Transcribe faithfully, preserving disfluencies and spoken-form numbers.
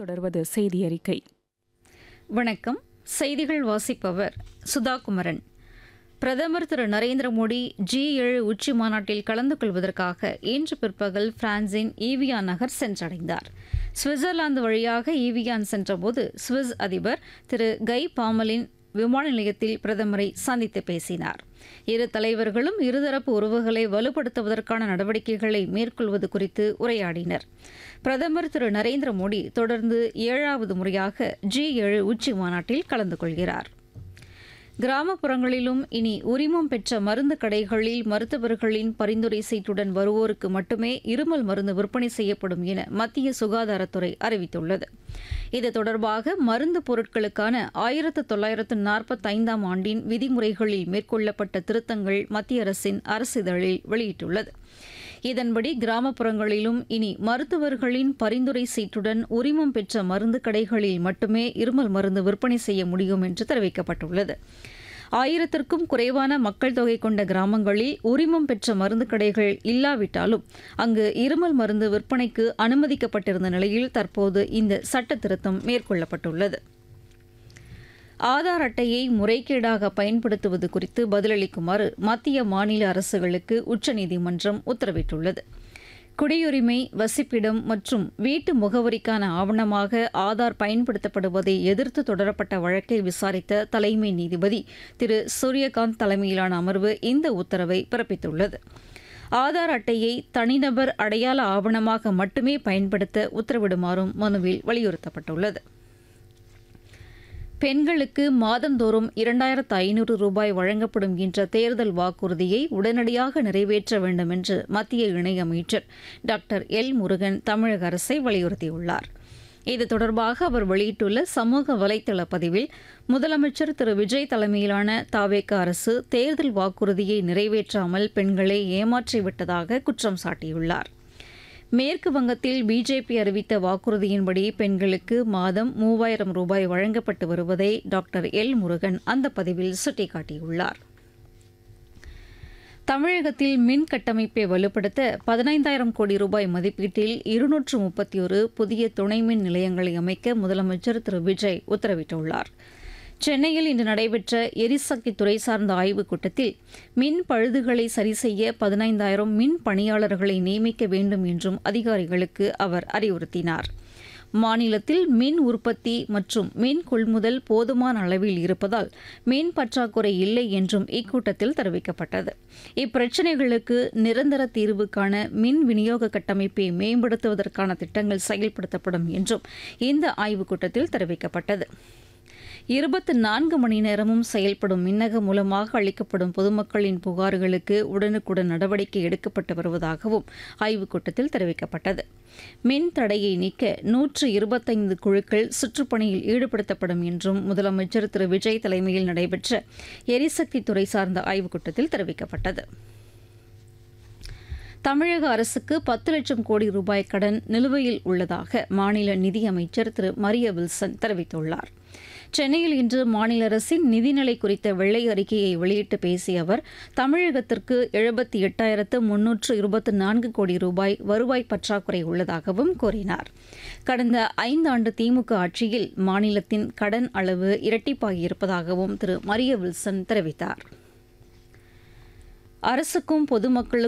தொடர்வது செய்தி அறிக்கை. வணக்கம். செய்திகள் வாசிப்பவர் சுதா குமரன். பிரதமர் திரு நரேந்திர மோடி ஜி ஏழு உச்சி மாநாட்டில் கலந்து கொள்வதற்காக இன்று பிற்பகல் பிரான்சின் ஈவியான் நகர் சென்றடைந்தார். சுவிட்சர்லாந்து வழியாக ஈவியான் சென்றபோது சுவிஸ் அதிபர் திரு கை பாமலின் விமான நிலையத்தில் பிரதமரை சந்தித்து பேசினார். இரு தலைவர்களும் இருதரப்பு உறவுகளை வலுப்படுத்துவதற்கான நடவடிக்கைகளை மேற்கொள்வது குறித்து உரையாடினர். பிரதமர் திரு நரேந்திர மோடி தொடர்ந்து ஏழாவது முறையாக ஜி ஏழு உச்சி மாநாட்டில் கலந்து கொள்கிறார். கிராமப்புறங்களிலும் இனி உரிமம் பெற்ற மருந்து கடைகளில் மருத்துவர்களின் பரிந்துரை சீட்டுடன் வருவோருக்கு மட்டுமே இருமல் மருந்து விற்பனை செய்யப்படும் என மத்திய சுகாதாரத்துறை அறிவித்துள்ளது. இது தொடர்பாக மருந்து பொருட்களுக்கான ஆயிரத்து தொள்ளாயிரத்து நாற்பத்தி ஐந்தாம் ஆண்டின் விதிமுறைகளில் மேற்கொள்ளப்பட்ட திருத்தங்கள் மத்திய அரசின் அரசிதழில் வெளியிட்டுள்ளது. இதன்படி கிராமப்புறங்களிலும் இனி மருத்துவர்களின் பரிந்துரை சீட்டுடன் உரிமம் பெற்ற மருந்து கடைகளில் மட்டுமே இருமல் மருந்து விற்பனை செய்ய முடியும் என்று தெரிவிக்கப்பட்டுள்ளது. ஆயிரத்திற்கும் குறைவான மக்கள் தொகை கொண்ட கிராமங்களில் உரிமம் பெற்ற மருந்து கடைகள் இல்லாவிட்டாலும் அங்கு இருமல் மருந்து விற்பனைக்கு அனுமதிக்கப்பட்டிருந்த நிலையில் தற்போது இந்த சட்ட திருத்தம் மேற்கொள்ளப்பட்டுள்ளது. ஆதார் அட்டையை முறைகேடாக பயன்படுத்துவது குறித்து பதிலளிக்குமாறு மத்திய மாநில அரசுகளுக்கு உச்சநீதிமன்றம் உத்தரவிட்டுள்ளது. குடியுரிமை, வசிப்பிடம் மற்றும் வீட்டு முகவரிக்கான ஆவணமாக ஆதார் பயன்படுத்தப்படுவதை எதிர்த்து தொடரப்பட்ட வழக்கை விசாரித்த தலைமை நீதிபதி திரு சூரியகாந்த் தலைமையிலான அமர்வு இந்த உத்தரவை பிறப்பித்துள்ளது. ஆதார் அட்டையை தனிநபர் அடையாள ஆவணமாக மட்டுமே பயன்படுத்த உத்தரவிடுமாறும் மனுவில் வலியுறுத்தப்பட்டுள்ளது. பெண்களுக்கு மாதந்தோறும் இரண்டாயிரத்து ஐநூறு ரூபாய் வழங்கப்படும் என்ற தேர்தல் வாக்குறுதியை உடனடியாக நிறைவேற்ற வேண்டும் என்று மத்திய இணையமைச்சர் டாக்டர் எல் முருகன் தமிழக அரசை வலியுறுத்தியுள்ளார். இது தொடர்பாக அவர் வெளியிட்டுள்ள சமூக வலைதள பதிவில் முதலமைச்சர் திரு விஜய் தலைமையிலான தாவேக அரசு தேர்தல் வாக்குறுதியை நிறைவேற்றாமல் பெண்களை ஏமாற்றிவிட்டதாக குற்றம் சாட்டியுள்ளார். மேற்கு வங்கத்தில் பிஜேபி அறிவித்த வாக்குறுதியின்படி பெண்களுக்கு மாதம் மூவாயிரம் ரூபாய் வழங்கப்பட்டு வருவதை டாக்டர் எல் முருகன் அந்த பதிவில் சுட்டிக்காட்டியுள்ளார். தமிழகத்தில் மின் கட்டமைப்பை வலுப்படுத்த பதினைந்தாயிரம் கோடி ரூபாய் மதிப்பீட்டில் இருநூற்று முப்பத்தி ஒரு புதிய துணை மின் நிலையங்களை அமைக்க முதலமைச்சர் திரு விஜய் உத்தரவிட்டுள்ளார். சென்னையில் இன்று நடைபெற்ற எரிசக்தி துறை சார்ந்த ஆய்வுக் கூட்டத்தில் மின் பழுதுகளை சரி செய்ய பதினைந்தாயிரம் மின் பணியாளர்களை நியமிக்க வேண்டும் என்றும் அதிகாரிகளுக்கு அவர் அறிவுறுத்தினார். மாநிலத்தில் மின் உற்பத்தி மற்றும் மின் கொள்முதல் போதுமான அளவில் இருப்பதால் மின் பற்றாக்குறை இல்லை என்றும் இக்கூட்டத்தில் தெரிவிக்கப்பட்டது. இப்பிரச்சினைகளுக்கு நிரந்தர தீர்வு காண மின் விநியோக கட்டமைப்பை மேம்படுத்துவதற்கான திட்டங்கள் செயல்படுத்தப்படும் என்றும் இந்த ஆய்வுக் கூட்டத்தில் தெரிவிக்கப்பட்டது. இருபத்தி நான்கு மணி நேரமும் செயல்படும் மின்னகம் மூலமாக அளிக்கப்படும் பொதுமக்களின் புகார்களுக்கு உடனுக்குடன் நடவடிக்கை எடுக்கப்பட்டு வருவதாகவும் ஆய்வுக் கூட்டத்தில் தெரிவிக்கப்பட்டது. மின் தடையை நீக்க நூற்று இருபத்தைந்து குழுக்கள் சுற்றுப்பணியில் ஈடுபடுத்தப்படும் என்றும் முதலமைச்சர் திரு விஜய் தலைமையில் நடைபெற்ற எரிசக்தி துறை சார்ந்த ஆய்வுக் கூட்டத்தில் தெரிவிக்கப்பட்டது. தமிழக அரசுக்கு பத்து லட்சம் கோடி ரூபாய் கடன் நிலுவையில் உள்ளதாக மாநில நிதியமைச்சர் திரு மரிய வில்சன் தெரிவித்துள்ளார். சென்னையில் இன்று மாநில அரசின் நிதிநிலை குறித்த வெள்ளை அறிக்கையை வெளியிட்டு பேசிய அவர் தமிழகத்திற்கு எழுபத்தி எட்டாயிரத்து முன்னூற்று இருபத்தி நான்கு கோடி ரூபாய் வருவாய் பற்றாக்குறை உள்ளதாகவும் கூறினார். கடந்த ஐந்தாண்டு திமுக ஆட்சியில் மாநிலத்தின் கடன் அளவு இரட்டிப்பாகியிருப்பதாகவும் திரு மரிய வில்சன் தெரிவித்தார். அரசுக்கும் பொதுமக்களுக்கும்